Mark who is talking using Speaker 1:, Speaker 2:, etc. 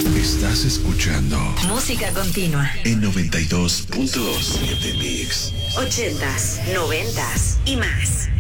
Speaker 1: Estás escuchando
Speaker 2: Música Continua
Speaker 1: en 92.2 de Mix.
Speaker 2: 80s, 90s y más.